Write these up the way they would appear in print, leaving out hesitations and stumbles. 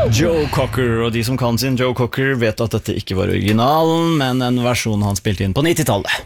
Joe Cocker, og de som kan sin Joe Cocker vet at dette ikke var originalen, men en versjon han spilte inn på 90-tallet.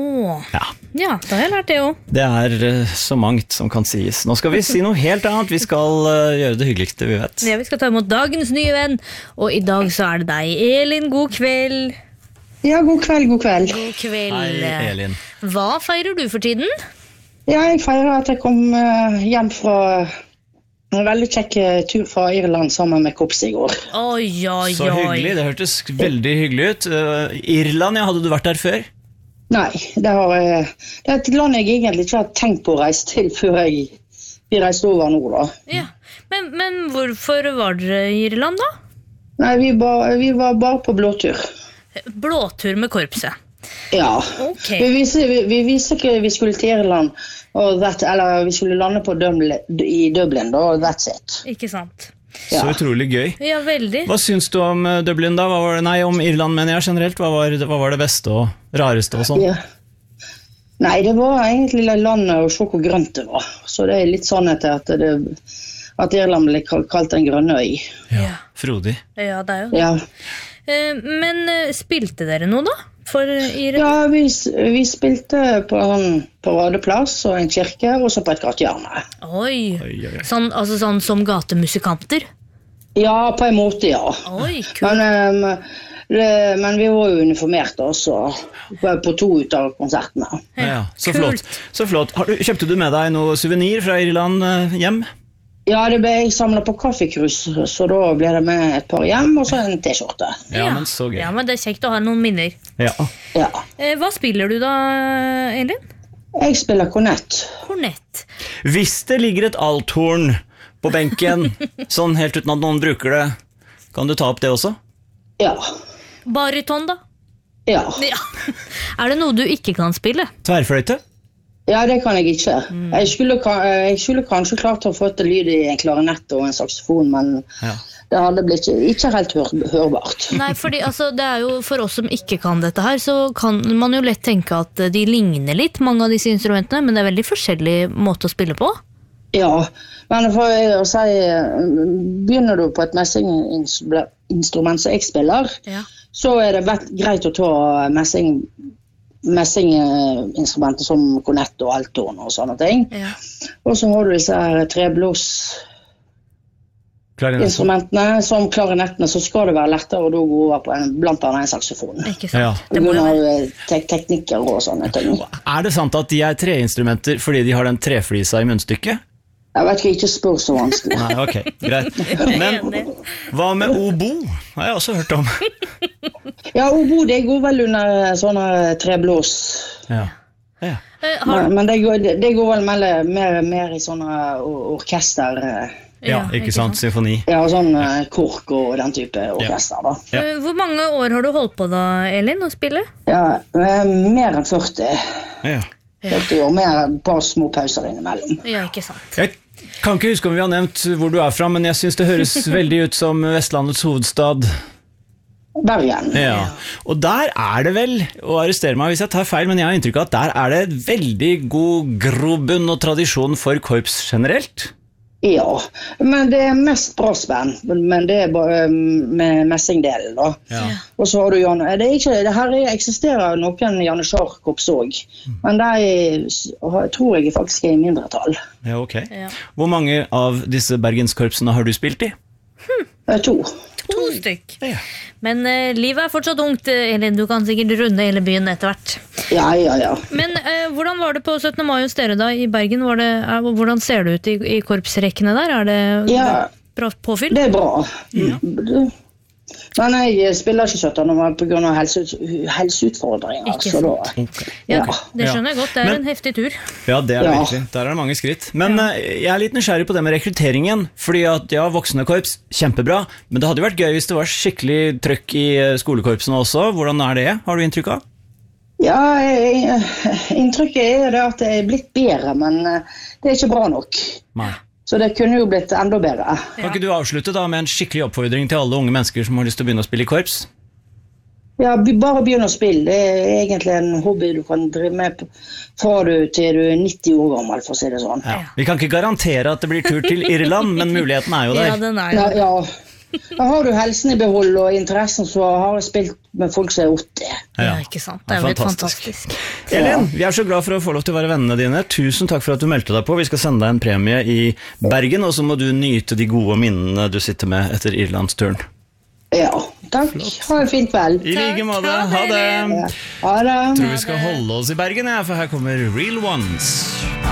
Ja, da har jeg lært det også. Det så mangt som kan sies. Nå skal vi si noe helt annet. Vi skal gjøre det hyggeligste vi vet. Ja, vi skal ta imot dagens nye venn, og i dag så det deg, Elin. God kveld. Ja, god kveld. God kveld. Hei, Elin. Hva feirer du for tiden? Ja, jeg feirer at jeg kom hjem fra en veldig kjekk tur fra Irland sammen med Kops i går. Oi. Så hyggelig, det hørtes veldig hyggelig ut. Irland, hadde du vært der før? Nei, det er et land jeg egentlig ikke har tenkt på å reise til før vi reiste over nå da. Ja, men hvorfor var dere i Irland da? Nei, vi var bare på blåtur. Blåtur med korpset? Ja, okay. Vi visste ikke vi skulle til Irland, eller vi skulle lande på i Dublin da, og that's it. Ikke sant? Så utrolig gøy. Ja, veldig. Hva syns du om Dublin da? Om Irland mener jeg generelt. Hva var det beste og rareste og sånn? Ja. Nei, det var egentlig landet og se hvor grønt det var. Så det litt sånn at Irland ble kalt en grønne øy. Ja, frodig. Ja, det jo det. Ja. Men spilte dere noe da? For Irland? Ja, vi spilte på Radeplass og en kirke, og så på et gatehjørne. Oi. Sånn som gatemusikanter? Ja, på en måte, ja. Oi, kult. Men vi var jo uniformert også på 2 ut av konsertene. Ja, så flott. Kjøpte du med deg noe souvenir fra Irland hjem? Ja, det ble jeg samlet på kaffekrus, så da ble det med et par hjem, og så en t-skjorte. Ja, men så gøy. Ja, men det kjekt å ha noen minner. Ja. Hva spiller du da, Elin? Jeg spiller kornett. Kornett. Hvis det ligger et althorn på benken, sånn helt uten at noen bruker det, kan du ta opp det også? Ja. Bariton da? Ja. Det noe du ikke kan spille? Tverrfløyte? Ja, det kan jeg ikke. Jeg skulle kanskje klart å få til lyd i en klarinett og en saksofon, men det hadde blitt ikke helt hørbart. Nei, fordi det jo for oss som ikke kan dette her, så kan man jo lett tenke at de ligner litt, mange av disse instrumentene, men det veldig forskjellig måte å spille på. Ja, men for å si, begynner du på et messinginstrument som jeg spiller, så det greit å ta messinginstrumenter som kornett og althorn og sånne ting. Og så har du disse her treblås instrumentene som klarinettene, så skal det være lettere å da gå over på blant annet en saksofon. Ikke sant? Det må jo teknikker og sånne ting. Det sant at de treinstrumenter fordi de har den treflisa i munnstykket? Jeg vet ikke spør så vanskelig. Nei, ok, greit. Men hva med obo? Har jeg også hørt om. Ja, obo, det går vel under sånne treblås. Ja. Men det går vel mer i sånne orkester. Ja, ikke sant, symfoni. Ja, sånn kork og den type orkester da. Hvor mange år har du holdt på da, Elin, å spille? Ja, mer enn 40. Ja. 40 år, med et par små pauser innimellom. Ja, ikke sant. Jeg kan ikke huske om vi har nevnt hvor du fra, men jeg synes det høres veldig ut som Vestlandets hovedstad. Bergen. Ja, og der det vel, og arrester meg hvis jeg tar feil, men jeg har inntrykk av at der det veldig god grobunn og tradisjon for korps generelt. Ja, men det mest brassband, men det bare med messingdelen da. Og så har du Jan, her eksisterer noen Janne Scharkorps også, men de tror jeg faktisk i mindretall. Ja, ok. Hvor mange av disse bergenskorpsene har du spilt i? 2. 2 stykk. Men livet fortsatt ungt, Elin. Du kan sikkert runde hele byen etter hvert. Ja. Men hvordan var det på 17. mai hos dere da i Bergen? Hvordan ser det ut i korpsrekkene der? Det bra påfyll? Det bra. Men jeg spiller ikke 17. mai på grunn av helseutfordringer. Ikke sant. Det skjønner jeg godt. Det en heftig tur. Ja, det det virkelig. Der det mange skritt. Men jeg litt nysgjerrig på det med rekrutteringen. Fordi at voksne korps, kjempebra. Men det hadde jo vært gøy hvis det var skikkelig trøkk i skolekorpsene også. Hvordan det? Har du inntrykk av? Ja, inntrykket det at det blitt bedre, men det ikke bra nok. Nei. Så det kunne jo blitt enda bedre. Kan ikke du avslutte da med en skikkelig oppfordring til alle unge mennesker som har lyst til å begynne å spille i korps? Ja, bare begynne å spille. Det egentlig en hobby du kan drive med fra til du 90 år gammel, for å si det sånn. Vi kan ikke garantere at det blir tur til Irland, men muligheten jo der. Ja, den jo. Ja, Da har du helsen i behold og interessen, så har jeg spilt med folk som er 80. Ja, ikke sant? Det er jo helt fantastisk. Elin, vi er så glad for å få lov til å være vennene dine. Tusen takk for at du meldte deg på. Vi skal sende deg en premie i Bergen, og så må du nyte de gode minnene du sitter med etter Irlandsturen. Ja, takk. Ha en fin kveld. I like måte. Ha det. Ha det. Jeg tror vi skal holde oss i Bergen, for her kommer Real Ones.